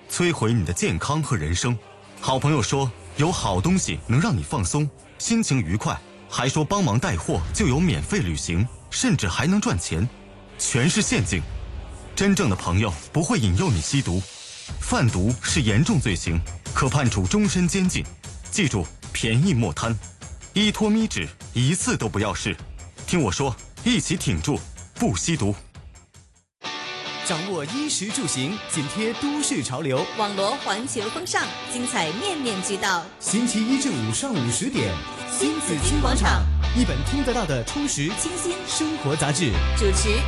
摧毁你的健康和人生。好朋友说有好东西能让你放松，心情愉快，还说帮忙带货就有免费旅行，甚至还能赚钱，全是陷阱。真正的朋友不会引诱你吸毒，贩毒是严重罪行，可判处终身监禁。记住，便宜莫贪，依托咪纸一次都不要试。听我说，一起挺住，不吸毒。 掌握衣食住行，紧贴都市潮流， 网罗环球风尚，精彩面面俱到。 星期一至五上午10点， 新紫金广场， 一本听得到的充实清新生活杂志。 主持